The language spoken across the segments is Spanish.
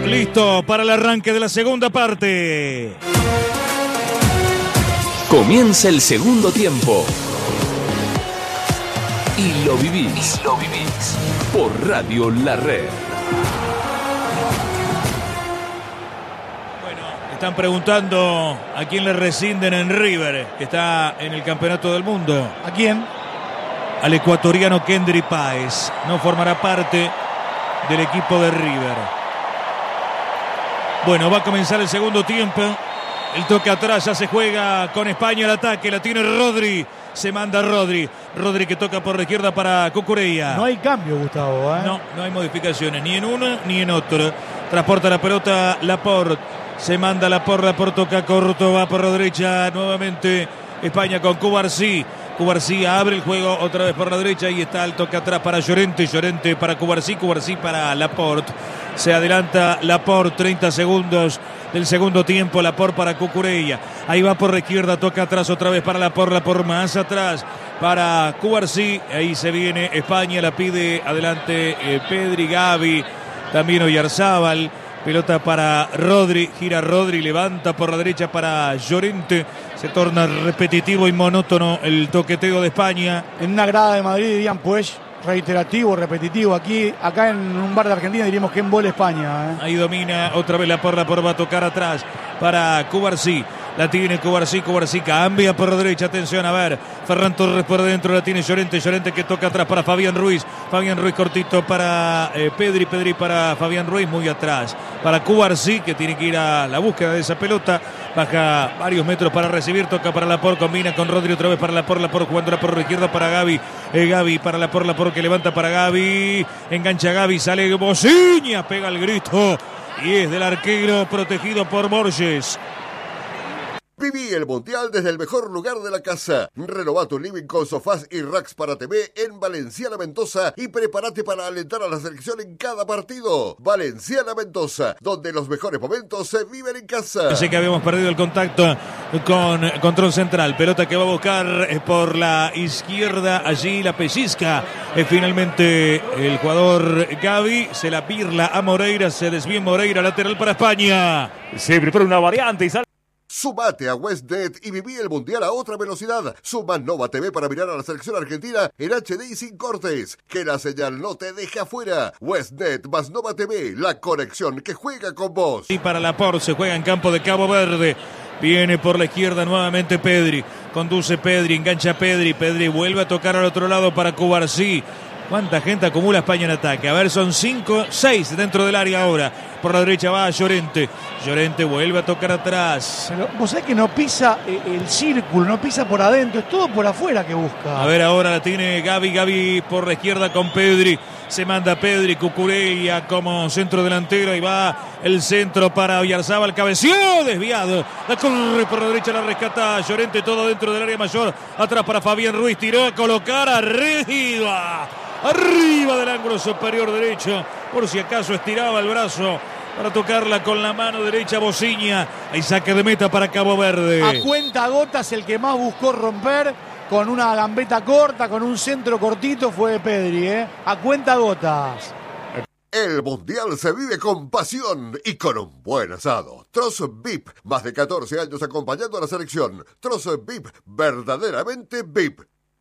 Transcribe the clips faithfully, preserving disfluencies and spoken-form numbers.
listo para el arranque de la segunda parte. Comienza el segundo tiempo. Y lo vivís, y lo vivís por Radio La Red. Bueno, están preguntando a quién le rescinden en River, que está en el campeonato del mundo. ¿A quién? Al ecuatoriano Kendry Páez. No formará parte del equipo de River. Bueno, va a comenzar el segundo tiempo. El toque atrás, ya se juega con España el ataque. La tiene Rodri. Se manda Rodri. Rodri que toca por la izquierda para Cucurella. No hay cambio, Gustavo, ¿eh? No, no hay modificaciones, ni en uno ni en otro. Transporta la pelota Laporte. Se manda Laporte, Laporte toca corto, va por la derecha nuevamente. España con Cubarsí. Cubarsí abre el juego otra vez por la derecha y está el toque atrás para Llorente. Llorente para Cubarsí, Cubarsí para Laporte. Se adelanta Laporte, treinta segundos del segundo tiempo. Laporte para Cucurella. Ahí va por la izquierda, toca atrás otra vez para Laporte, Laporte más atrás para Cubarsí. Ahí se viene España, la pide adelante eh, Pedri, Gavi, también Oyarzábal. Pelota para Rodri, gira Rodri, levanta por la derecha para Llorente. Se torna repetitivo y monótono el toqueteo de España. En una grada de Madrid dirían, pues, reiterativo, repetitivo. Aquí, acá en un bar de Argentina diríamos que embole España, ¿eh? Ahí domina otra vez la porra, por va a tocar atrás para Cubarsí. La tiene Cubarsí, Cubarsí cambia por la derecha, atención, a ver, Ferran Torres por dentro, la tiene Llorente, Llorente que toca atrás para Fabián Ruiz, Fabián Ruiz cortito para eh, Pedri, Pedri para Fabián Ruiz, muy atrás, para Cubarsí que tiene que ir a la búsqueda de esa pelota, baja varios metros para recibir, toca para Laporte, combina con Rodri otra vez para Laporte, Laporte jugando por la izquierda para Gavi, eh, Gavi para Laporte, Laporte que levanta para Gavi, engancha Gavi, sale Bociña, pega el grito y es del arquero protegido por Borges. Viví el Mundial desde el mejor lugar de la casa. Renová tu living con sofás y racks para T V en Valenciana Mendoza y prepárate para alentar a la selección en cada partido. Valenciana Mendoza, donde los mejores momentos se viven en casa. Pensé que habíamos perdido el contacto con control central. Pelota que va a buscar por la izquierda. Allí la pellizca. Finalmente el jugador Gavi se la pirla a Moreira. Se desvía Moreira, lateral para España. Se prepara una variante y sale. Sumate a Westnet y viví el Mundial a otra velocidad. Suma Nova T V para mirar a la selección argentina en H D y sin cortes. Que la señal no te deje afuera. Westnet más Nova T V, la conexión que juega con vos. Y para Laporte se juega en campo de Cabo Verde. Viene por la izquierda nuevamente Pedri. Conduce Pedri, engancha Pedri. Pedri vuelve a tocar al otro lado para Cubarsí. ¿Cuánta gente acumula España en ataque? A ver, son cinco, seis dentro del área ahora. Por la derecha va Llorente. Llorente vuelve a tocar atrás. Pero vos sabés que no pisa el círculo, no pisa por adentro, es todo por afuera que busca. A ver, ahora la tiene Gavi, Gavi por la izquierda con Pedri. Se manda Pedri, Cucurella como centro delantero. Y va el centro para Oyarzábal, cabeció, desviado. La corre por la derecha, la rescata Llorente, todo dentro del área mayor. Atrás para Fabián Ruiz, tiró a colocar arriba. Arriba del ángulo superior derecho, por si acaso estiraba el brazo para tocarla con la mano derecha Bociña. Hay saque de meta para Cabo Verde. A cuenta gotas el que más buscó romper con una gambeta corta, con un centro cortito fue Pedri, ¿eh? A cuenta gotas. El Mundial se vive con pasión y con un buen asado. Trozo V I P, más de catorce años acompañando a la selección. Trozo V I P, verdaderamente V I P.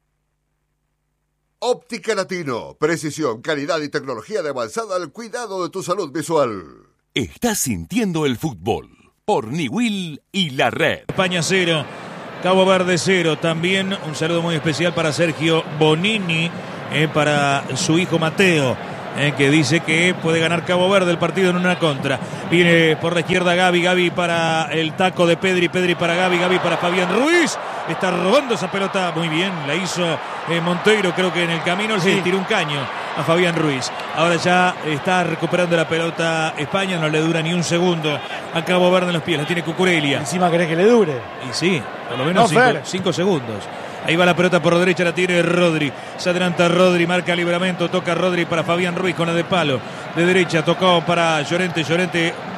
Óptica Latino, precisión, calidad y tecnología de avanzada al cuidado de tu salud visual. Estás sintiendo el fútbol por Niwil y La Red. España cero, Cabo Verde cero. También un saludo muy especial para Sergio Bonini, eh, para su hijo Mateo, eh, que dice que puede ganar Cabo Verde el partido en una contra. Viene por la izquierda Gavi, Gavi para el taco de Pedri, Pedri para Gavi, Gavi para Fabián Ruiz. Está robando esa pelota muy bien, la hizo eh, Monteiro, creo que en el camino sí. Le tiró un caño a Fabián Ruiz. Ahora ya está recuperando la pelota España, no le dura ni un segundo a Cabo Verde en los pies, la tiene Cucurella. Encima querés que le dure. Y sí, por lo menos no, cinco, cinco segundos. Ahí va la pelota por la derecha, la tiene Rodri. Se adelanta Rodri, marca libramento, toca Rodri para Fabián Ruiz con la de palo. De derecha tocó para Llorente, Llorente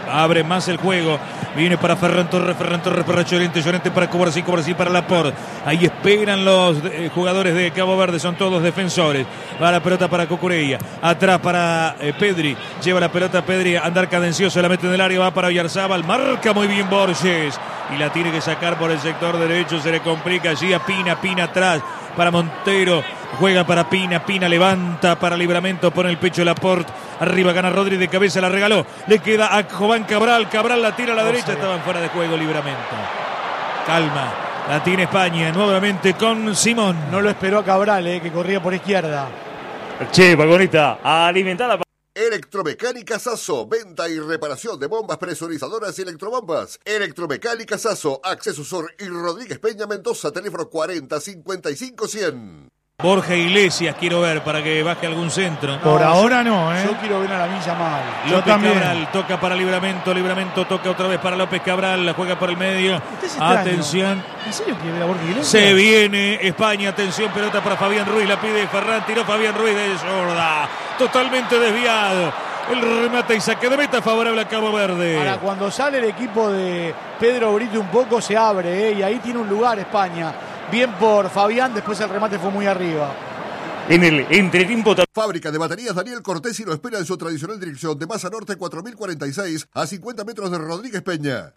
abre más el juego. Viene para Ferran Torres, Ferran Torres para Llorente, Llorente para Cubarsí, Cubarsí para Laporte. Ahí esperan los eh, jugadores de Cabo Verde, son todos defensores. Va la pelota para Cucurella, atrás para eh, Pedri, lleva la pelota Pedri, andar cadencioso, la mete en el área, va para Oyarzábal, marca muy bien Borges y la tiene que sacar por el sector derecho, se le complica allí a Pina, Pina atrás para Montero, juega para Pina, Pina levanta para Livramento, pone el pecho de Laporte, arriba gana Rodri de cabeza, la regaló, le queda a Jován Cabral, Cabral la tira a la no derecha, sé. Estaban fuera de juego Livramento. Calma, la tiene España, nuevamente con Simón. No lo esperó a Cabral, eh, que corría por izquierda. Che, vagonista, alimentada. Electromecánica Sasso, venta y reparación de bombas presurizadoras y electrobombas. Electromecánica Sasso, Acceso Sur y Rodríguez Peña Mendoza, teléfono cuarenta cincuenta y cinco cien. Borja Iglesias quiero ver para que baje algún centro. Por no, ahora no, ¿eh? Yo quiero ver a la Villa mal. López Cabral toca para Livramento, Livramento toca otra vez para López Cabral, la juega por el medio. Atención. ¿En serio quiere ver a Borja Iglesias? Se viene España, atención, pelota para Fabián Ruiz, la pide Ferran, tiró Fabián Ruiz de zurda. Totalmente desviado. El remate y saque de meta favorable a Cabo Verde. Ahora, cuando sale el equipo de Pedro Brito un poco, se abre, ¿eh? Y ahí tiene un lugar España. Bien por Fabián, después el remate fue muy arriba. En el entretiempo. Fábrica de baterías Daniel Cortesi lo espera en su tradicional dirección de Maza Norte cuatro mil cuarenta y seis a cincuenta metros de Rodríguez Peña.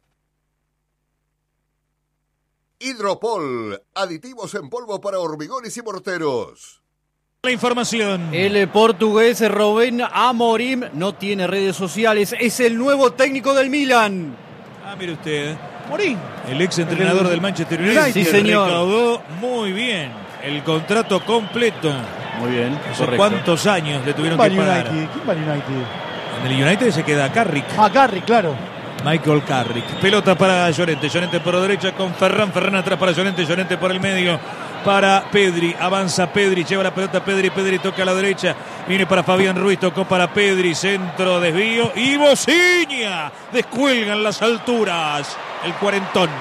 Hidropol, aditivos en polvo para hormigones y morteros. La información. El portugués Rubén Amorim no tiene redes sociales, es el nuevo técnico del Milan. Ah, mire usted. Morín. El ex entrenador del Manchester United. Sí, señor. Recaudó muy bien el contrato completo. Muy bien. No sé cuántos años le tuvieron que pagar. United? ¿Quién va al United? En el United se queda Carrick. Ah, Carrick, claro. Michael Carrick. Pelota para Llorente. Llorente por la derecha con Ferran. Ferran atrás para Llorente. Llorente por el medio para Pedri. Avanza Pedri. Lleva la pelota Pedri. Pedri toca a la derecha. Viene para Fabián Ruiz. Tocó para Pedri. Centro, desvío. Y Bociña. Descuelgan las alturas. El cuarentón.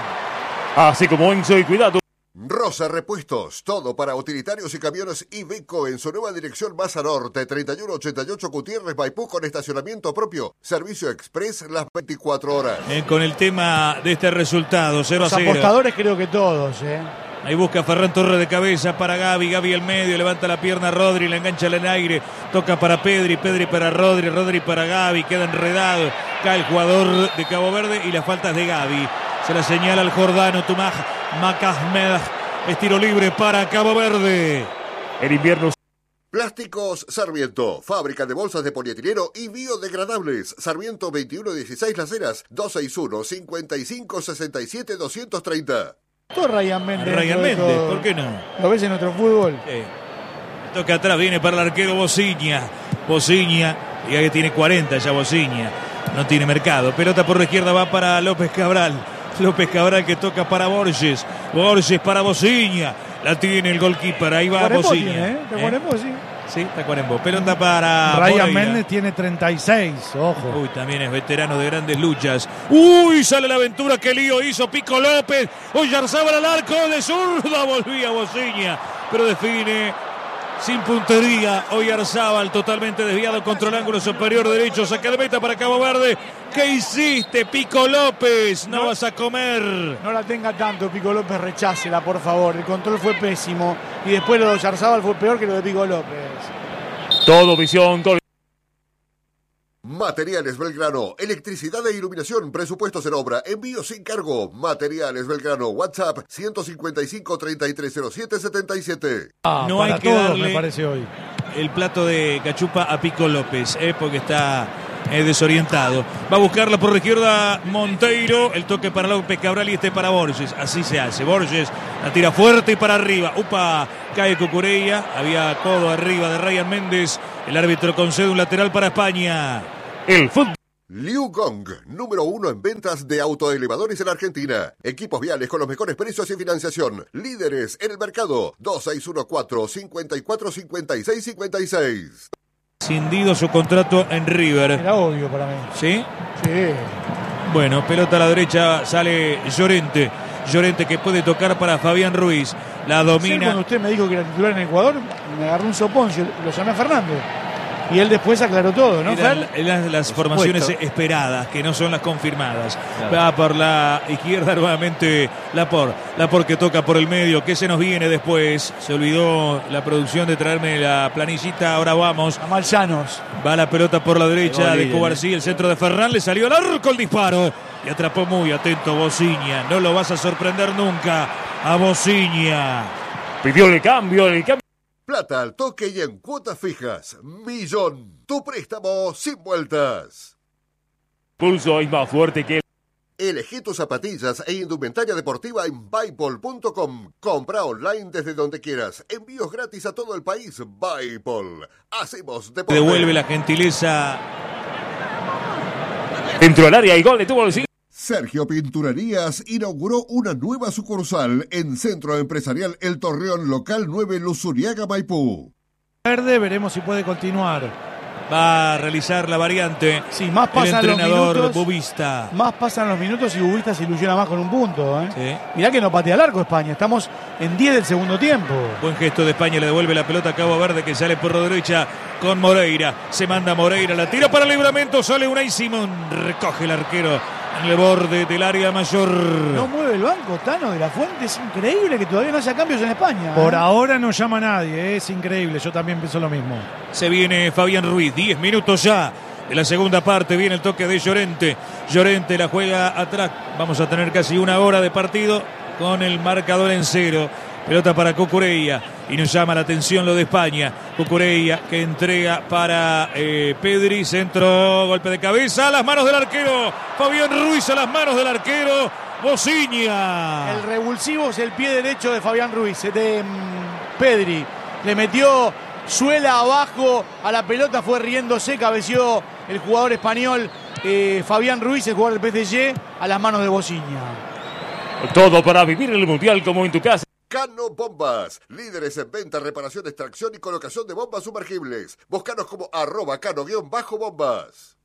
Así como Enzo y cuidado. Rosa Repuestos, todo para utilitarios y camiones Iveco en su nueva dirección Maza Norte, treinta y uno ochenta y ocho Gutiérrez Maipú con estacionamiento propio, servicio express las veinticuatro horas. Eh, con el tema de este resultado, cero a cero. Los apostadores creo que todos, ¿eh? Ahí busca Ferran Torres de cabeza para Gavi, Gavi al medio, levanta la pierna a Rodri, la engancha en el aire, toca para Pedri, Pedri para Rodri, Rodri para Gavi, queda enredado, cae el jugador de Cabo Verde y las faltas de Gavi. Se la señala al jordano Tumaj Macahmed, es tiro libre para Cabo Verde. El invierno. Plásticos Sarmiento, fábrica de bolsas de polietileno y biodegradables. Sarmiento veintiuno dieciséis Las Heras, dos seis uno, cinco cinco, seis siete, dos tres cero. Todo Ryan Méndez. Ryan Méndez, ¿por qué no? ¿Lo ves en nuestro fútbol? Sí. Toca atrás, viene para el arquero Bociña. Bociña, ya que tiene cuarenta ya Bociña. No tiene mercado. Pelota por la izquierda va para López Cabral. López Cabral que toca para Borges. Borges para Bociña. La tiene el goalkeeper. Ahí va Bociña. ¿Eh? Tacuarembó, sí. Sí, Tacuarembó. Pelota para Ryan Méndez tiene treinta y seis. Ojo. Uy, también es veterano de grandes luchas. Uy, sale la aventura. Qué lío hizo Pico López. Oyarzábal al arco de zurda. Volvía Bociña. Pero define sin puntería. Oyarzábal totalmente desviado contra el ángulo superior derecho. Saca de meta para Cabo Verde. ¿Qué hiciste, Pico López? No, no vas a comer. No la tenga tanto, Pico López, rechácela, por favor. El control fue pésimo. Y después lo de Oyarzábal fue peor que lo de Pico López. Todo visión, todo. Materiales Belgrano, electricidad e iluminación, presupuestos en obra, envío sin cargo. Materiales Belgrano, WhatsApp ciento cincuenta y cinco, treinta y tres cero siete, setenta y siete. Ah, no hay que todos, darle me parece hoy. El plato de cachupa a Pico López, eh, porque está eh, desorientado. Va a buscarla por la izquierda Monteiro, el toque para López Cabral y este para Borges. Así se hace. Borges la tira fuerte y para arriba. Upa, cae Cucurella. Había codo arriba de Ryan Méndez. El árbitro concede un lateral para España. El fútbol. Liu Gong, número uno en ventas de autoelevadores en Argentina. Equipos viales con los mejores precios y financiación. Líderes en el mercado. dos seis uno cuatro, cinco cuatro, cinco seis cinco seis. Cindido su contrato en River. Era obvio para mí. ¿Sí? Sí. Bueno, pelota a la derecha, sale Llorente. Llorente que puede tocar para Fabián Ruiz. La domina. Cuando usted me dijo que era titular en Ecuador, me agarró un sopón, lo llamé a Fernández. Y él después aclaró todo, ¿no, Eran, Fer? eran las formaciones supuesto. esperadas, que no son las confirmadas. Claro. Va por la izquierda nuevamente Laporte. Laporte que toca por el medio. ¿Qué se nos viene después? Se olvidó la producción de traerme la planillita. Ahora vamos. A Malsanos. Va la pelota por la derecha Gol, de bien, Cubarsí. El centro de Ferran. Le salió al arco el disparo. Y atrapó muy atento Bociña. No lo vas a sorprender nunca a Bociña. Pidió el cambio, el cambio. Plata al toque y en cuotas fijas. Millón. Tu préstamo sin vueltas. Pulso es más fuerte que el. Elegí tus zapatillas e indumentaria deportiva en Buypol punto com. Compra online desde donde quieras. Envíos gratis a todo el país. Buypol. Hacemos deporte. Devuelve la gentileza. Dentro del área y gol, detuvo el. Sergio Pinturerías inauguró una nueva sucursal en Centro Empresarial El Torreón Local nueve Luzuriaga, Maipú. Verde, veremos si puede continuar. Va a realizar la variante. Sí, más El pasan los entrenador minutos. Bubista. Más pasan los minutos y Bubista se ilusiona más con un punto. ¿eh? Sí. Mirá que no patea al arco España. Estamos en diez del segundo tiempo. Buen gesto de España, le devuelve la pelota a Cabo Verde que sale por la derecha con Moreira. Se manda Moreira, la tira para el Libramento, sale Unai Simón. Recoge el arquero en el borde del área mayor. No mueve el banco, Tano de la Fuente. Es increíble que todavía no haya cambios en España. Por ¿eh? ahora no llama a nadie, es increíble, yo también pienso lo mismo. Se viene Fabián Ruiz, diez minutos ya de la segunda parte. Viene el toque de Llorente. Llorente la juega atrás. Vamos a tener casi una hora de partido con el marcador en cero. Pelota para Cucurella y nos llama la atención lo de España. Cucurella que entrega para eh, Pedri, centro, golpe de cabeza, a las manos del arquero. Fabián Ruiz a las manos del arquero. Bociña. El revulsivo es el pie derecho de Fabián Ruiz, de mm, Pedri. Le metió suela abajo a la pelota, fue riéndose, cabeció el jugador español eh, Fabián Ruiz, el jugador del P S G, a las manos de Bociña. Todo para vivir el mundial como en tu casa. Cano Bombas, líderes en venta, reparación, extracción y colocación de bombas sumergibles. Búscanos como arroba cano-bombas.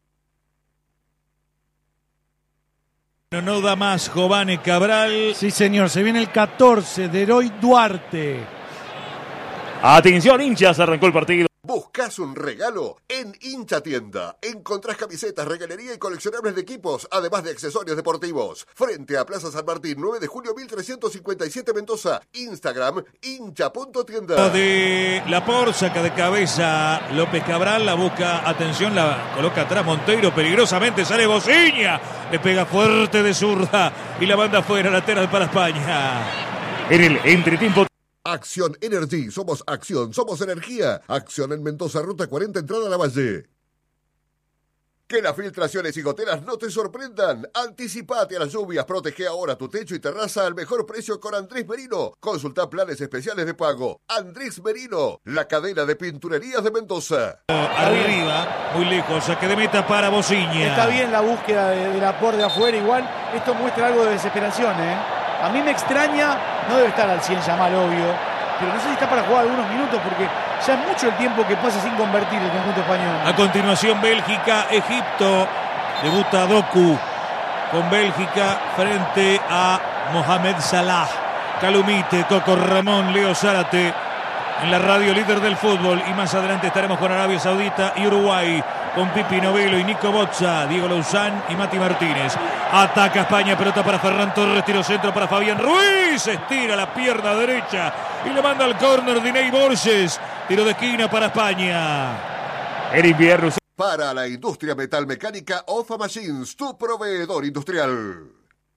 No, no da más Jovane Cabral. Sí, señor, se viene el catorce de Heroy Duarte. Atención, hinchas, arrancó el partido. ¿Buscas un regalo? En Hincha Tienda encontrás camisetas, regalería y coleccionables de equipos, además de accesorios deportivos. Frente a Plaza San Martín, nueve de julio mil trescientos cincuenta y siete, Mendoza. Instagram, hincha punto tienda. De Laporte, saca de cabeza López Cabral, la busca, atención, la coloca atrás Monteiro, peligrosamente sale Bociña, le pega fuerte de zurda y la manda afuera, lateral para España. En el entretiempo. Acción Energy, somos acción, somos energía. Acción en Mendoza, ruta cuarenta, entrada a la Valle. Que las filtraciones y goteras no te sorprendan. Anticipate a las lluvias, protege ahora tu techo y terraza al mejor precio con Andrés Merino. Consulta planes especiales de pago. Andrés Merino, la cadena de pinturerías de Mendoza. Arriba, muy lejos, saque de meta para Bociña. Está bien la búsqueda de, de Laporte de afuera, igual esto muestra algo de desesperación, ¿eh? A mí me extraña, no debe estar al cien Yamal, obvio, pero no sé si está para jugar algunos minutos porque ya es mucho el tiempo que pasa sin convertir el conjunto español. A continuación Bélgica, Egipto, debuta Doku con Bélgica frente a Mohamed Salah. Calumite, Coco Ramón, Leo Zárate en la radio líder del fútbol y más adelante estaremos con Arabia Saudita y Uruguay con Pipi Novelo y Nico Bozza, Diego Louzán y Mati Martínez. Ataca España, pelota para Ferran Torres, tiro centro para Fabián Ruiz, estira la pierna derecha y le manda al córner Diney Borges, tiro de esquina para España. En invierno. Para la industria metalmecánica, Ofa Machines, tu proveedor industrial.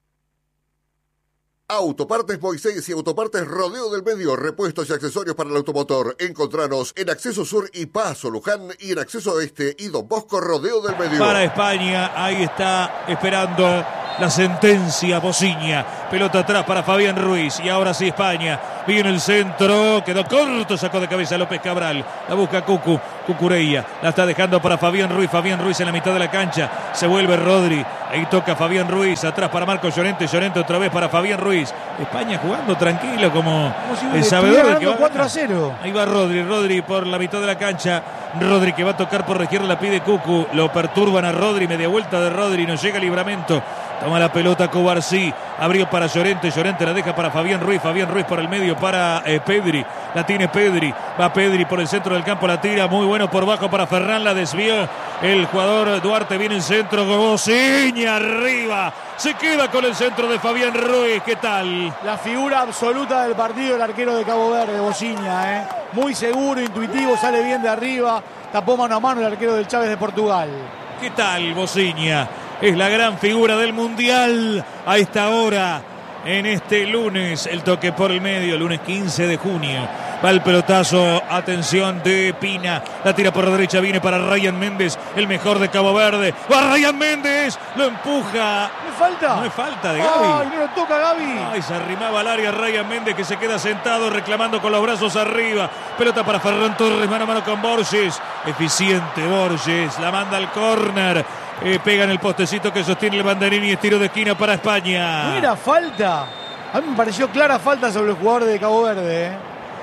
Autopartes Moisés y Autopartes Rodeo del Medio, repuestos y accesorios para el automotor. Encontranos en Acceso Sur y Paso Luján y en Acceso Este y Don Bosco Rodeo del Medio. Para España, ahí está esperando la sentencia Bociña. Pelota atrás para Fabián Ruiz y ahora sí España. Viene el centro, quedó corto, sacó de cabeza López Cabral. La busca Cucu, Cucurella, la está dejando para Fabián Ruiz. Fabián Ruiz en la mitad de la cancha, se vuelve Rodri. Ahí toca Fabián Ruiz, atrás para Marco Llorente, Llorente otra vez para Fabián Ruiz. España jugando tranquilo como, Como si el le sabedor estuviera de que va ganando cuatro a cero. Ahí va Rodri, Rodri por la mitad de la cancha. Rodri que va a tocar por la izquierda, la pide Cucu. Lo perturban a Rodri, media vuelta de Rodri, no llega el Libramento. Toma la pelota Cubarsí. Abrió para Llorente. Llorente la deja para Fabián Ruiz. Fabián Ruiz por el medio para eh, Pedri. La tiene Pedri. Va Pedri por el centro del campo. La tira. Muy bueno por bajo para Ferran. La desvió el jugador Duarte. Viene en centro. Bociña arriba. Se queda con el centro de Fabián Ruiz. ¿Qué tal? La figura absoluta del partido, el arquero de Cabo Verde, Bociña. ¿eh? Muy seguro, intuitivo. Sale bien de arriba. Tapó mano a mano el arquero del Chávez de Portugal. ¿Qué tal, Bociña? Es la gran figura del Mundial a esta hora, en este lunes. El toque por el medio, lunes quince de junio. Va el pelotazo, atención de Pina. La tira por la derecha, viene para Ryan Méndez, el mejor de Cabo Verde. ¡Va Ryan Méndez! Lo empuja. ¿No es falta? No es falta de Gavi. ¡Ay, no lo toca Gavi! Ay, se arrimaba al área Ryan Méndez, que se queda sentado reclamando con los brazos arriba. Pelota para Ferran Torres, mano a mano con Borges. Eficiente Borges, la manda al córner. Eh, pega en el postecito que sostiene el banderín y es tiro de esquina para España. No era falta. A mí me pareció clara falta sobre el jugador de Cabo Verde. ¿eh?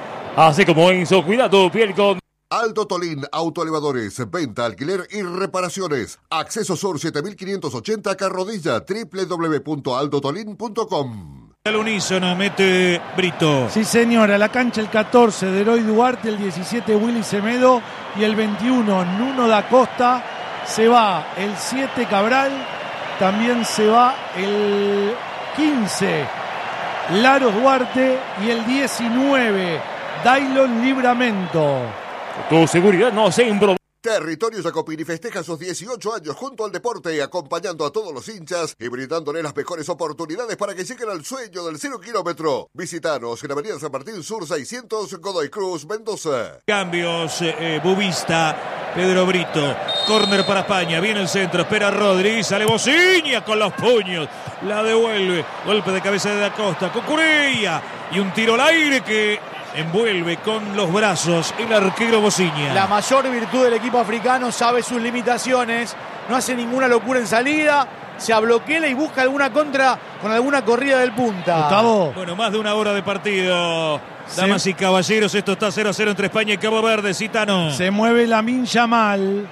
Así como Enzo, cuidado, piel con... Aldo Tolín, autoelevadores, venta, alquiler y reparaciones. Acceso Sur siete mil quinientos ochenta, Carrodilla, doble u doble u doble u punto aldo tolín punto com. Al unísono mete Brito. Sí, señora, la cancha el catorce de Heroy Duarte, el diecisiete Willy Semedo y el veintiuno Nuno da Costa. Se va el siete Cabral, también se va el quince Laros Duarte y el diecinueve Dailon Libramento. Tu seguridad no se improvisó. Territorio Jacopini festeja sus dieciocho años junto al deporte, acompañando a todos los hinchas y brindándole las mejores oportunidades para que lleguen al sueño del cero kilómetro. Visítanos en Avenida San Martín Sur seiscientos, Godoy Cruz, Mendoza. Cambios, eh, Bubista, Pedro Brito, córner para España, viene el centro, espera Rodri, sale Bociña con los puños, la devuelve, golpe de cabeza de Da Costa, Cucurella y un tiro al aire que envuelve con los brazos el arquero Bociña. La mayor virtud del equipo africano, sabe sus limitaciones, no hace ninguna locura en salida, se abloquela y busca alguna contra con alguna corrida del punta. Gustavo. Bueno, más de una hora de partido, damas sí. y caballeros, esto está cero a cero entre España y Cabo Verde. Citano. Se mueve Lamine Yamal.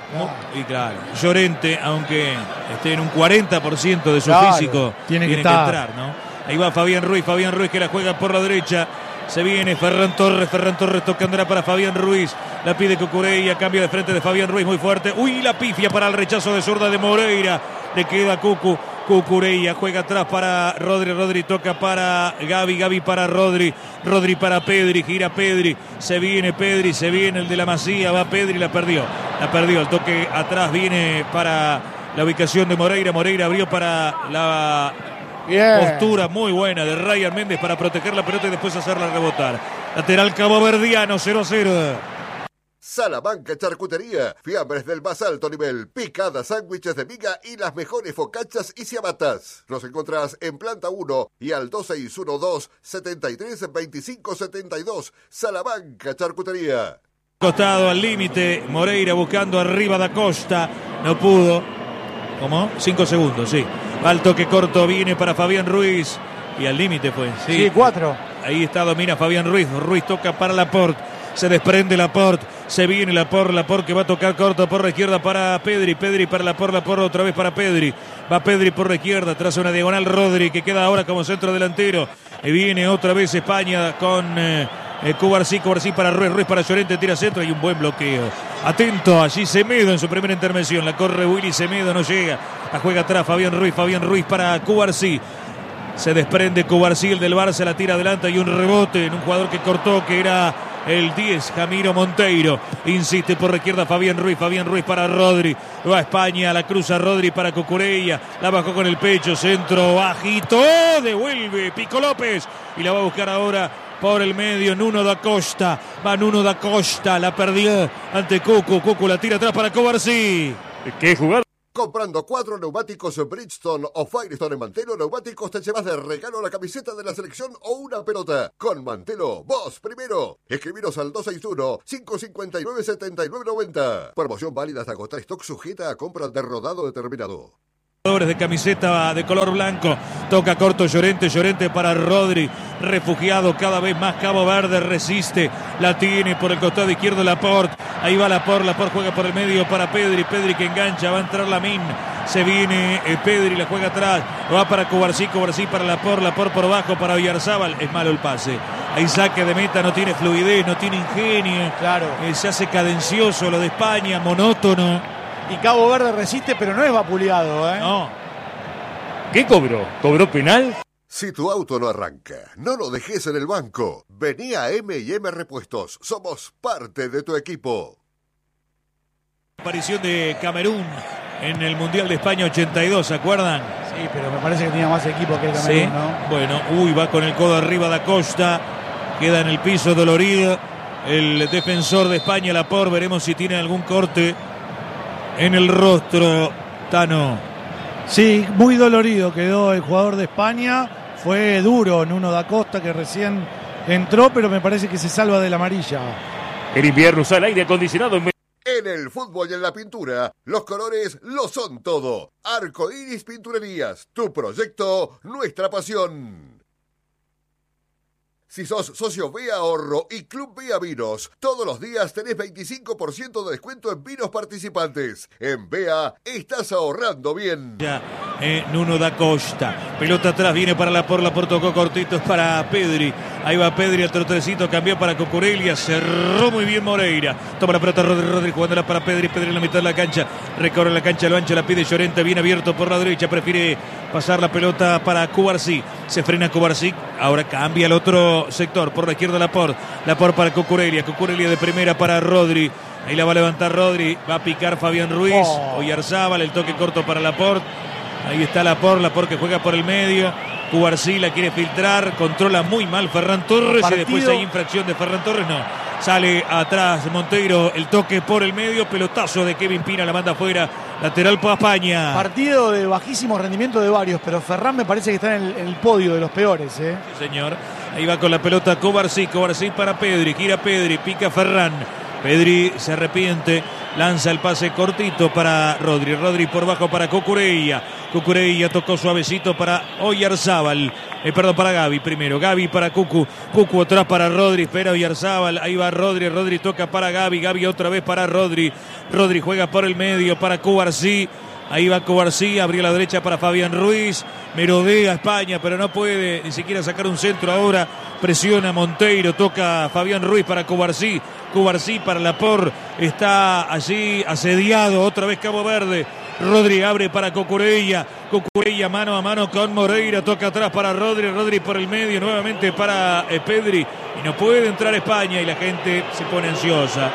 Y claro, Llorente, aunque esté en un cuarenta por ciento de su claro, físico, tiene, que, tiene que entrar, ¿no? Ahí va Fabián Ruiz, Fabián Ruiz que la juega por la derecha. Se viene Ferran Torres, Ferran Torres tocándola para Fabián Ruiz. La pide Cucurella, cambio de frente de Fabián Ruiz muy fuerte. Uy, la pifia para el rechazo de zurda de Moreira. Le queda Cucu, Cucurella, juega atrás para Rodri, Rodri toca para Gavi, Gavi para Rodri, Rodri para Pedri, gira Pedri. Se viene Pedri, se viene el de la Masía, va Pedri, la perdió. La perdió, el toque atrás viene para la ubicación de Moreira. Moreira abrió para la... Bien. Postura muy buena de Ryan Méndez para proteger la pelota y después hacerla rebotar. Lateral caboverdiano, cero a cero. Salamanca Charcutería, fiambres del más alto nivel, picadas, sándwiches de miga y las mejores focachas y ciabatas. Nos encontrás en planta uno y al dos seis uno dos, setenta y tres, veinticinco setenta y dos. Salamanca Charcutería. Costado al límite, Moreira buscando arriba da Costa, no pudo. ¿Cómo? Cinco segundos, sí. Al toque corto viene para Fabián Ruiz y al límite fue. Sí, sí, cuatro. Ahí está, domina Fabián Ruiz. Ruiz toca para Laporte. Se desprende Laporte. Se viene Laporte. Laporte que va a tocar corto por la izquierda para Pedri. Pedri para Laporte. Laporte otra vez para Pedri. Va Pedri por la izquierda. Tras una diagonal Rodri que queda ahora como centro delantero. Y viene otra vez España con eh, eh, Cubarsí. Cubarsí para Ruiz. Ruiz para Llorente. Tira centro y un buen bloqueo. Atento allí Semedo en su primera intervención. La corre Willy Semedo. No llega. La juega atrás Fabián Ruiz. Fabián Ruiz para Cubarsí. Se desprende Cubarsí, el del Barça, la tira adelante y un rebote en un jugador que cortó, que era el diez, Jamiro Monteiro. Insiste por la izquierda Fabián Ruiz, Fabián Ruiz para Rodri. Va a España, la cruza Rodri para Cucurella. La bajó con el pecho, centro bajito. Devuelve Pico López y la va a buscar ahora por el medio Nuno da Costa. Va Nuno da Costa, la perdió ante Cucu. Cucu la tira atrás para Cubarsí. ¿Qué jugada? Comprando cuatro neumáticos Bridgestone o Firestone en Mantelo Neumáticos te llevas de regalo la camiseta de la selección o una pelota. Con Mantelo, vos primero. Escribiros al dos seis uno, cinco cinco nueve, siete nueve nueve cero. Promoción válida hasta agotar stock, sujeta a compra de rodado determinado. De camiseta de color blanco, toca corto Llorente, Llorente para Rodri, refugiado cada vez más Cabo Verde, resiste, la tiene por el costado izquierdo Laporte, ahí va Laporte, Laporte juega por el medio para Pedri, Pedri que engancha, va a entrar Lamine, Se viene eh, Pedri, la juega atrás. Va para Cubarsí, Cubarsí para Laporte, Laporte por abajo para Oyarzábal. Es malo el pase. Ahí saque de meta, no tiene fluidez, no tiene ingenio. Claro. Eh, se hace cadencioso lo de España, monótono. Y Cabo Verde resiste, pero no es vapuleado, ¿eh? No. ¿Qué cobró? ¿Cobró penal? Si tu auto no arranca, no lo dejes en el banco. Vení a eme y eme Repuestos. Somos parte de tu equipo. Aparición de Camerún en el Mundial de España ochenta y dos, ¿se acuerdan? Sí, pero me parece que tenía más equipo que el Camerún, Sí. ¿no? Bueno, uy, va con el codo arriba da Costa. Queda en el piso dolorido. El defensor de España, Laporte, veremos si tiene algún corte en el rostro. Tano. Sí, muy dolorido quedó el jugador de España. Fue duro Nuno da Costa, que recién entró, pero me parece que se salva de la amarilla. El invierno usa el aire acondicionado en En el fútbol y en la pintura, los colores lo son todo. Arco Iris Pinturerías, tu proyecto, nuestra pasión. Si sos socio B Ahorro y Club Vía Vinos, todos los días tenés veinticinco por ciento de descuento en vinos participantes. En B A estás ahorrando bien. Ya, eh, Nuno da Costa. Pelota atrás, viene para Laporte, Laporte tocó cortito, es para Pedri. Ahí va Pedri, el trotecito, cambió para Cucurella, cerró muy bien Moreira. Toma la pelota Rodri, Rodri jugándola para Pedri, Pedri en la mitad de la cancha. Recorre la cancha, lo ancho, la pide Llorente, bien abierto por la derecha, prefiere pasar la pelota para Cubarsí. Se frena Cubarsí, ahora cambia el otro sector, por la izquierda Laporte. Laporte para Cucurella, Cucurella de primera para Rodri. Ahí la va a levantar Rodri, va a picar Fabián Ruiz. Oh. Oyarzábal, el toque corto para Laporte. Ahí está Laporte, Laporte que juega por el medio. Cubarsí la quiere filtrar, controla muy mal Ferran Torres. Partido. Y después hay infracción de Ferran Torres, no. Sale atrás Monteiro, el toque por el medio, pelotazo de Kevin Pina, la manda afuera, lateral para España. Partido de bajísimo rendimiento de varios, pero Ferran me parece que está en el, en el podio de los peores, ¿eh? Sí, señor. Ahí va con la pelota Cubarsí, Cubarsí para Pedri, gira Pedri, pica Ferran. Pedri se arrepiente, lanza el pase cortito para Rodri, Rodri por bajo para Cucurella. Cucurella tocó suavecito para Oyarzábal, eh, perdón, para Gavi primero, Gavi para Cucu, Cucu atrás para Rodri, espera Oyarzábal, ahí va Rodri, Rodri toca para Gavi, Gavi otra vez para Rodri, Rodri juega por el medio para Cubarsí. Ahí va Cubarsí, abrió la derecha para Fabián Ruiz, merodea España, pero no puede ni siquiera sacar un centro ahora. Presiona Monteiro, toca Fabián Ruiz para Cubarsí, Cubarsí para Laporte, está allí asediado, otra vez Cabo Verde. Rodri abre para Cucurella, Cucurella mano a mano con Moreira, toca atrás para Rodri, Rodri por el medio, nuevamente para eh, Pedri, y no puede entrar España y la gente se pone ansiosa.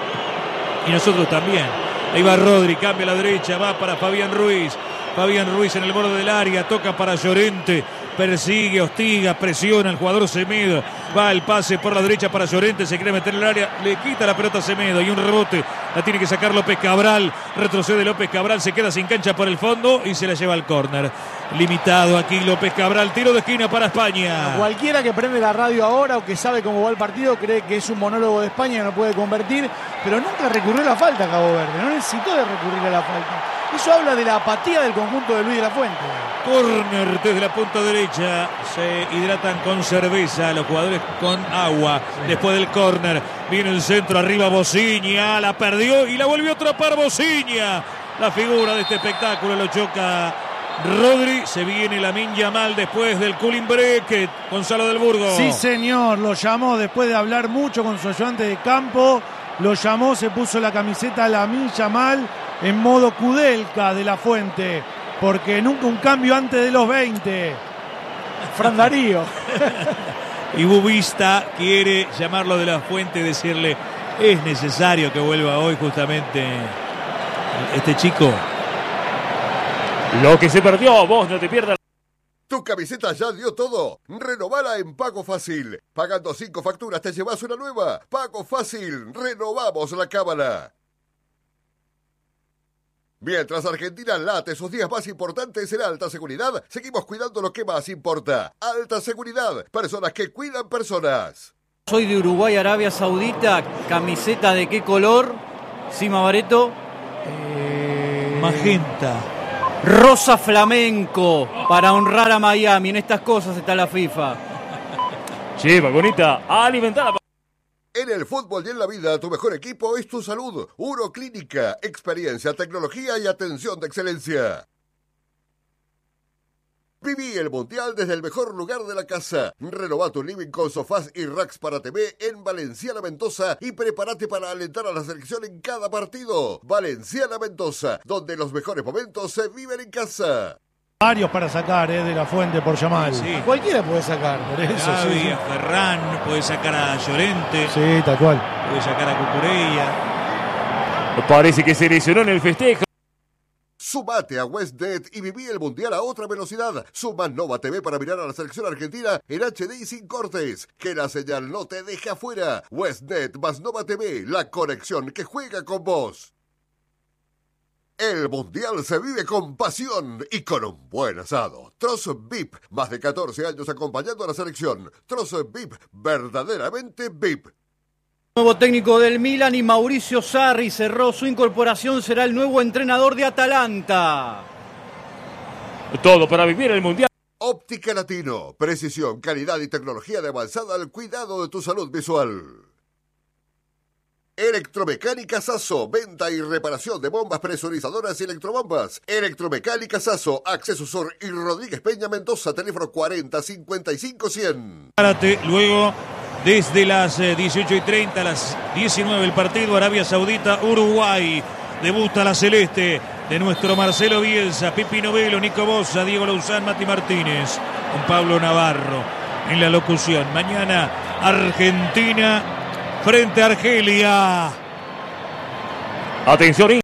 Y nosotros también. Ahí va Rodri, cambia a la derecha, va para Fabián Ruiz. Fabián Ruiz en el borde del área, toca para Llorente. Persigue, hostiga, presiona al jugador Semedo. Va el pase por la derecha para Llorente, se quiere meter en el área, le quita la pelota a Semedo y un rebote. La tiene que sacar López Cabral. Retrocede López Cabral, se queda sin cancha por el fondo y se la lleva al córner. Limitado aquí López Cabral, tiro de esquina para España. Cualquiera que prende la radio ahora o que sabe cómo va el partido cree que es un monólogo de España y no puede convertir, pero nunca recurrió a la falta Cabo Verde, no necesitó de recurrir a la falta. Eso habla de la apatía del conjunto de Luis de la Fuente. Córner desde la punta derecha, se hidratan con cerveza, los jugadores con agua. Después del córner, viene el centro, arriba Bociña, la perdió y la volvió a atrapar Bociña. La figura de este espectáculo lo choca Rodri, se viene Lamine Yamal después del cooling break. Gonzalo del Burgo. Sí, señor, lo llamó después de hablar mucho con su ayudante de campo. Lo llamó, se puso la camiseta Lamine Yamal en modo Kudelka de la Fuente, porque nunca un cambio antes de los veinte. Fran Darío. Y Bubista quiere llamarlo de la Fuente y decirle: es necesario que vuelva hoy justamente este chico. Lo que se perdió, vos no te pierdas. ¿Tu camiseta ya dio todo? Renovala en Pago Fácil. Pagando cinco facturas te llevas una nueva. Pago Fácil. Renovamos la cábala. Mientras Argentina late sus días más importantes en alta seguridad, seguimos cuidando lo que más importa. Alta seguridad. Personas que cuidan personas. Soy de Uruguay, Arabia Saudita. ¿Camiseta de qué color? Sima Bareto. Eh... Magenta. Rosa flamenco, para honrar a Miami. En estas cosas está la FIFA. Che, vagonita, alimentada. En el fútbol y en la vida, tu mejor equipo es tu salud. Uroclínica, experiencia, tecnología y atención de excelencia. Viví el Mundial desde el mejor lugar de la casa. Renová tu living con sofás y racks para T V en Valenciana Mendoza y prepárate para alentar a la selección en cada partido. Valenciana Mendoza, donde los mejores momentos se viven en casa. Varios para sacar eh, de la fuente por Yamal. Sí. Cualquiera puede sacar. Por eso, Gavi, sí, sí. a Ferran, puede sacar a Llorente, Sí, tal cual. puede sacar a Cucurella. Parece que se lesionó en el festejo. Sumate a WestNet y viví el Mundial a otra velocidad. Suma Nova T V para mirar a la selección argentina en H D y sin cortes. Que la señal no te deje afuera. WestNet más Nova T V, la conexión que juega con vos. El Mundial se vive con pasión y con un buen asado. Trozo V I P, más de catorce años acompañando a la selección. Trozo V I P, verdaderamente V I P. Nuevo técnico del Milan y Mauricio Sarri cerró su incorporación, será el nuevo entrenador de Atalanta. Todo para vivir el Mundial. Óptica Latino, precisión, calidad y tecnología de avanzada al cuidado de tu salud visual. Electromecánica Sasso, venta y reparación de bombas presurizadoras y electrobombas. Electromecánica Sasso, Acceso Sur y Rodríguez Peña Mendoza, teléfono cuarenta cincuenta y cinco cien. Párate, luego desde las eh, dieciocho y treinta a las diecinueve el partido Arabia Saudita, Uruguay. Debuta la celeste de nuestro Marcelo Bielsa, Pipi Novelo, Nico Bosa, Diego Louzán, Mati Martínez, con Pablo Navarro en la locución. Mañana Argentina frente a Argelia. Atención.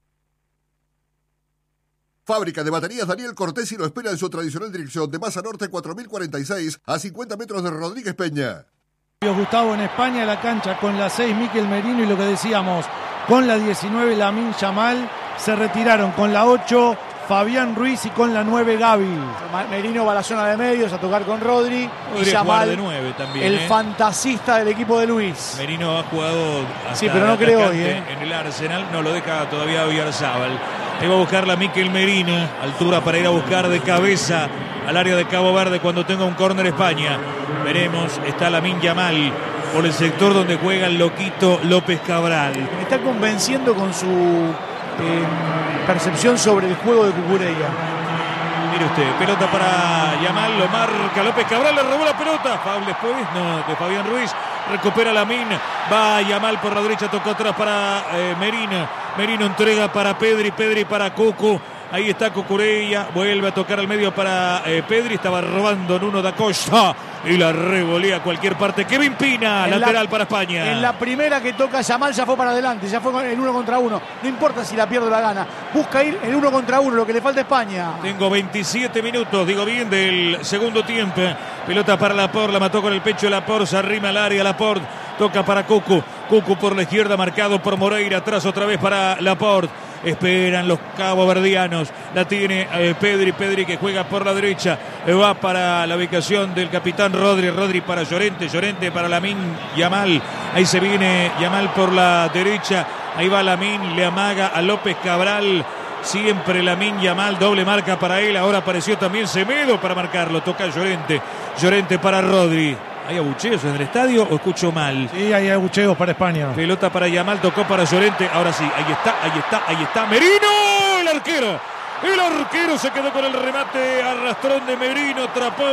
Fábrica de baterías Daniel Cortés y lo espera en su tradicional dirección de Masa Norte cuatro mil cuarenta y seis a cincuenta metros de Rodríguez Peña. Gustavo en España, la cancha con la seis Miquel Merino y lo que decíamos, con la diecinueve Lamine Yamal, se retiraron con la ocho Fabián Ruiz y con la nueve Gavi. Merino va a la zona de medios a tocar con Rodri. Podría y Yamal, jugar de nueve también, el ¿eh? fantasista del equipo de Luis. Merino ha jugado hasta Sí, pero no creo hoy, atacante ¿eh? en el Arsenal, no lo deja todavía Oyarzábal. Ahí va a buscar la Miquel Merino, altura para ir a buscar de cabeza al área de Cabo Verde cuando tenga un córner España. Veremos, está Lamine Yamal por el sector donde juega el loquito López Cabral. Me está convenciendo con su eh, percepción sobre el juego de Cucurella. Mire usted, pelota para Yamal, lo marca López Cabral, le robó la pelota. Faul después, no, de Fabián Ruiz. Recupera Lamine, va Yamal por la derecha, tocó atrás para eh, Merino. Merino entrega para Pedri, Pedri para Cucu. Ahí está Cucurella, vuelve a tocar al medio para eh, Pedri, estaba robando Nuno da Costa y la revolea a cualquier parte. Kevin Pina, En lateral la, para España. En la primera que toca Yamal ya fue para adelante, ya fue el uno contra uno. No importa si la pierde o la gana, busca ir el uno contra uno, lo que le falta a España. Tengo veintisiete minutos, digo bien, del segundo tiempo. Pelota para Laporte, la mató con el pecho Laporte, se arrima al área Laporte, toca para Cucu. Cucu por la izquierda, marcado por Moreira, atrás otra vez para Laporte. Esperan los caboverdianos. La tiene eh, Pedri, Pedri que juega por la derecha. Eh, va para la ubicación del capitán Rodri, Rodri para Llorente, Llorente para Lamine Yamal. Ahí se viene Yamal por la derecha. Ahí va Lamine, le amaga a López Cabral. Siempre Lamine Yamal, doble marca para él. Ahora apareció también Semedo para marcarlo. Toca Llorente, Llorente para Rodri. ¿Hay abucheos en el estadio o escucho mal? Sí, hay abucheos para España. Pelota para Yamal, tocó para Llorente. Ahora sí, ahí está, ahí está, ahí está. Merino, el arquero. El arquero se quedó con el remate arrastrón de Merino. Atrapó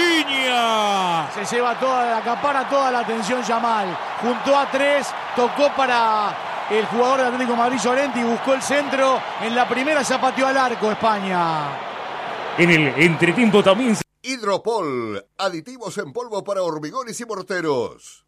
Bociña. Se lleva toda, la acapara toda la atención Yamal. Juntó a tres, tocó para el jugador de Atlético de Madrid Llorente y buscó el centro. En la primera se pateó al arco España. En el entretiempo también. Hidropol, aditivos en polvo para hormigones y morteros.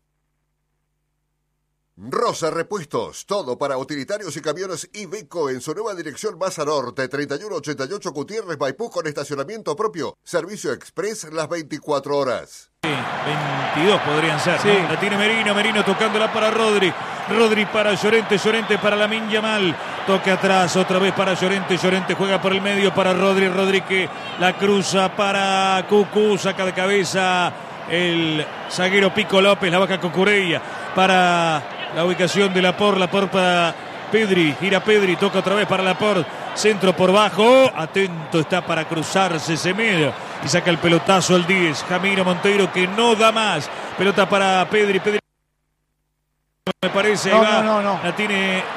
Rosa Repuestos, todo para utilitarios y camiones Iveco en su nueva dirección Masa Norte, treinta y uno ochenta y ocho Gutiérrez, Maipú, con estacionamiento propio. Servicio express las veinticuatro horas. Sí, veintidós podrían ser, Sí. ¿no? La tiene Merino, Merino tocándola para Rodri. Rodri para Llorente, Llorente para Lamine Yamal. Toque atrás, otra vez para Llorente. Llorente juega por el medio para Rodri. Rodri que la cruza para Cucú. Saca de cabeza el zaguero Pico López. La baja Cucurella para la ubicación de Laporte. Laporte para Pedri. Gira Pedri, toca otra vez para Laporte. Centro por bajo. Atento está para cruzarse Semedo. Y saca el pelotazo al diez. Jamiro Monteiro que no da más. Pelota para Pedri. Pedri me parece. No, ahí va. no, no, no. La tiene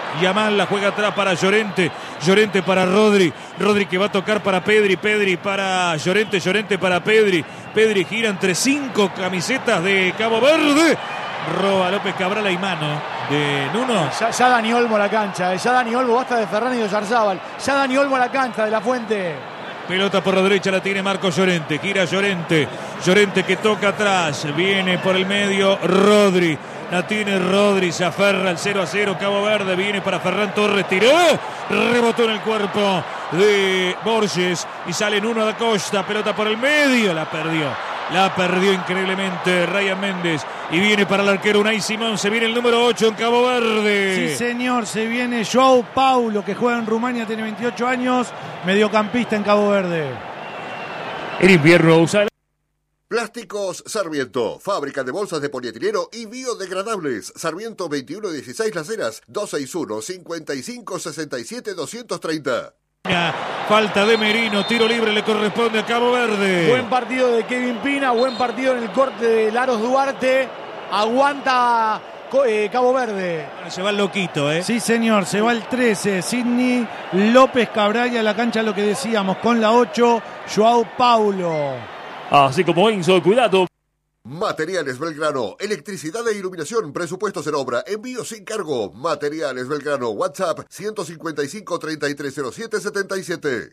Yamal, la juega atrás para Llorente. Llorente para Rodri. Rodri que va a tocar para Pedri. Pedri para Llorente. Llorente para Pedri. Pedri gira entre cinco camisetas de Cabo Verde. Roba López Cabral, y mano de Nuno. Ya, ya Dani Olmo a la cancha. Ya Dani Olmo, basta de Ferran y de Yarzábal. Ya Dani Olmo a la cancha de La Fuente. Pelota por la derecha, la tiene Marco Llorente. Gira Llorente. Llorente que toca atrás. Viene por el medio Rodri. La tiene Rodri. Se aferra el cero a cero. Cabo Verde. Viene para Ferran Torres. Tiró. Rebotó en el cuerpo de Borges. Y sale Nuno da Costa. Pelota por el medio. La perdió. La perdió increíblemente Ryan Méndez. Y viene para el arquero Unai Simón. Se viene el número ocho en Cabo Verde. Sí, señor. Se viene João Paulo, que juega en Rumania, tiene veintiocho años. Mediocampista en Cabo Verde. El invierno usa el... Plásticos Sarmiento, fábrica de bolsas de polietileno y biodegradables. Sarmiento veintiuno dieciséis Las Heras, dos seis uno, cinco cinco, seis siete, dos tres cero. Falta de Merino, tiro libre le corresponde a Cabo Verde. Buen partido de Kevin Pina, buen partido en el corte de Laros Duarte. Aguanta eh, Cabo Verde. Se va el loquito, ¿eh? Sí, señor, se va el trece. Sidney López Cabral, a la cancha, lo que decíamos, con la ocho, João Paulo. Así como Enzo, cuidado. Materiales Belgrano, electricidad e iluminación, presupuestos en obra, envío sin cargo. Materiales Belgrano, WhatsApp ciento cincuenta y cinco, treinta y tres cero siete, setenta y siete.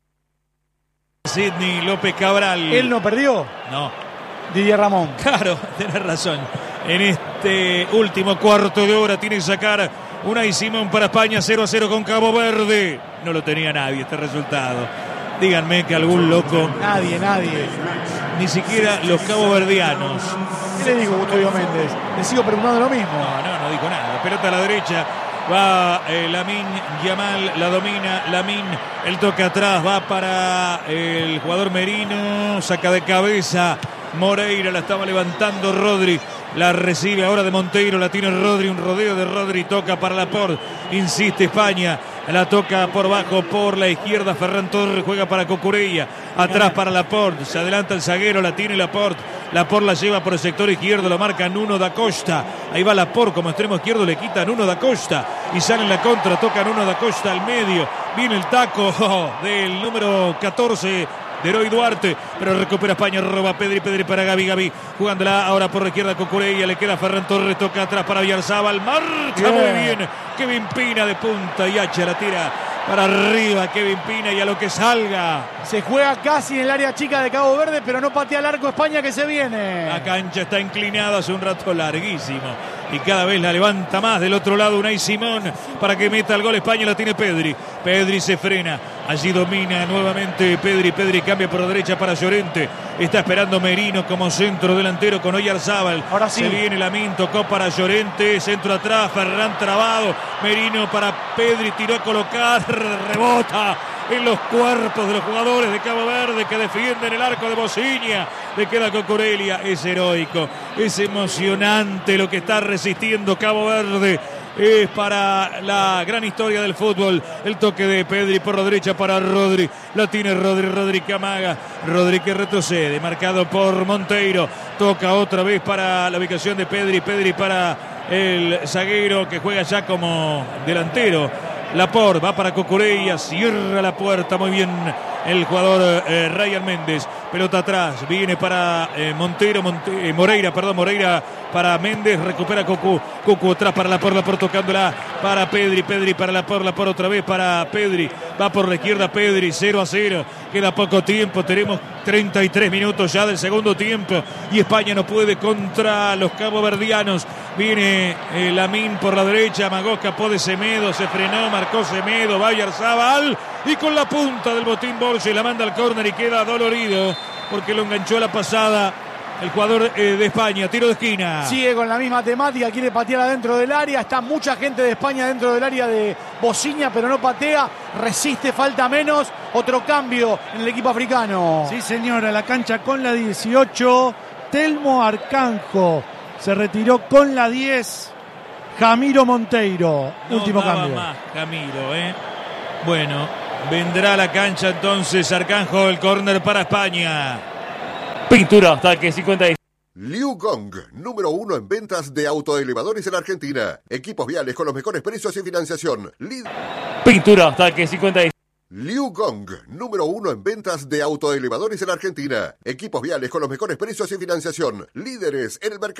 Sidney López Cabral. ¿Él no perdió? No. Didier Ramón. Claro, tenés razón. En este último cuarto de hora tiene que sacar Unai Simón para España, cero a cero con Cabo Verde. No lo tenía nadie este resultado. Díganme que algún loco. Nadie, nadie. Ni siquiera los caboverdianos. ¿Qué le digo, Gustavo Méndez? Le sigo preguntando lo mismo. No, no, no dijo nada. Pelota a la derecha. Va eh, Lamin Yamal, la domina Lamin. El toque atrás va para el jugador Merino. Saca de cabeza Moreira, la estaba levantando Rodri. La recibe ahora de Monteiro, la tiene Rodri, un rodeo de Rodri, toca para Laporte, insiste España, la toca por bajo, por la izquierda, Ferran Torres juega para Cucurella, atrás para Laporte, se adelanta el zaguero, la tiene Laporte, Laporte la lleva por el sector izquierdo, lo marca Nuno da Costa, ahí va Laporte como extremo izquierdo, le quita Nuno da Costa, y sale en la contra, toca Nuno da Costa al medio, viene el taco oh, del número catorce, de Eroy Duarte, pero recupera España, roba Pedri, Pedri para Gavi, Gavi, jugándola ahora por la izquierda con Cucurella, le queda Ferran Torres, toca atrás para Villarzábal, marca bien. Muy bien, Kevin Pina de punta y Hacha la tira para arriba, Kevin Pina y a lo que salga. Se juega casi en el área chica de Cabo Verde, pero no patea el arco España que se viene. La cancha está inclinada hace un rato larguísimo y cada vez la levanta más del otro lado Unai Simón para que meta el gol España, la tiene Pedri. Pedri se frena, allí domina nuevamente Pedri, Pedri cambia por la derecha para Llorente, está esperando Merino como centro delantero con Oyarzábal. Ahora sí. Se viene Lamin, tocó para Llorente, centro atrás, Ferran trabado, Merino para Pedri, tiró a colocar, rebota en los cuerpos de los jugadores de Cabo Verde que defienden el arco de Bociña, le queda Cucurella, es heroico, es emocionante lo que está resistiendo Cabo Verde. Es para la gran historia del fútbol. El toque de Pedri por la derecha para Rodri. La tiene Rodri, Rodri que amaga. Rodri que retrocede, marcado por Monteiro. Toca otra vez para la ubicación de Pedri. Pedri para el zaguero que juega ya como delantero. Laporte va para Cucurella, cierra la puerta muy bien el jugador eh, Ryan Méndez. Pelota atrás, viene para eh, Monteiro, Monte, eh, Moreira, perdón, Moreira para Méndez, recupera Cucu, Cucu atrás para Laporte, Laporte tocándola para Pedri, Pedri para Laporte, Laporte otra vez para Pedri, va por la izquierda Pedri, cero a cero, queda poco tiempo, tenemos treinta y tres minutos ya del segundo tiempo y España no puede contra los caboverdianos. Viene eh, Lamin por la derecha, amagó, escapó de Semedo, se frenó, marcó Semedo, va Oyarzábal y con la punta del botín Borges la manda al córner y queda dolorido porque lo enganchó a la pasada el jugador eh, de España, tiro de esquina. Sigue con la misma temática, quiere patear adentro del área, está mucha gente de España dentro del área de Bociña, pero no patea, resiste, falta menos, otro cambio en el equipo africano. Sí, señora, la cancha con la dieciocho, Telmo Arcanjo se retiró con la diez, Jamiro Monteiro, no último daba cambio. Más Jamiro, ¿eh? Bueno, vendrá a la cancha entonces Arcanjo, el córner para España. Pintura hasta que cincuenta y Liu Gong, número uno en ventas de autoelevadores en Argentina. Equipos viales con los mejores precios y financiación. Lid- Pintura hasta que cincuenta y seis. Liu Gong, número uno en ventas de autoelevadores en Argentina. Equipos viales con los mejores precios y financiación. Líderes en el mercado.